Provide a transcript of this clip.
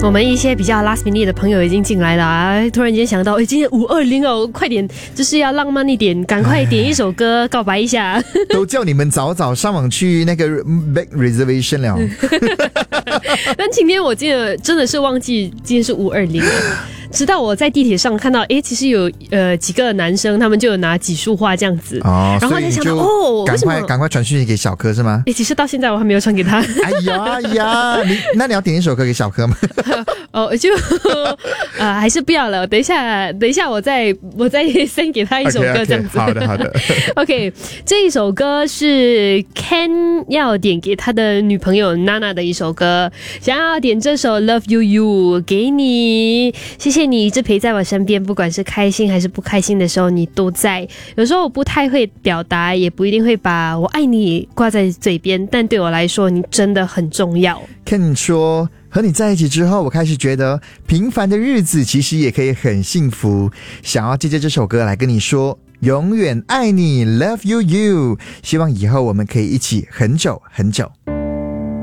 我们一些比较 last minute 的朋友已经进来了啊，突然间想到，今天520哦，快点，就是要浪漫一点，赶快点一首歌告白一下。 都叫你们早早上网去那个 back reservation 了。 但今天我记得真的是忘记今天是520了。直到我在地铁上看到，其实有几个男生，他们就有拿几束花这样子，然后才想到赶快传讯息给小柯是吗？ 其实到现在我还没有传给他。 哎呀，那你要点一首歌给小柯吗？ 还是不要了。等一下我再 send 给他一首歌这样子。 好的。 OK， 这一首歌是 Ken 要点给他的女朋友 Nana 的一首歌，想要点这首 Love You You 给你，谢谢你一直陪在我身边，不管是开心还是不开心的时候你都在。有时候我不太会表达，也不一定会把我爱你挂在嘴边，但对我来说你真的很重要。 Ken 说，和你在一起之后，我开始觉得平凡的日子其实也可以很幸福，想要借着这首歌来跟你说永远爱你 Love You You， 希望以后我们可以一起很久很久。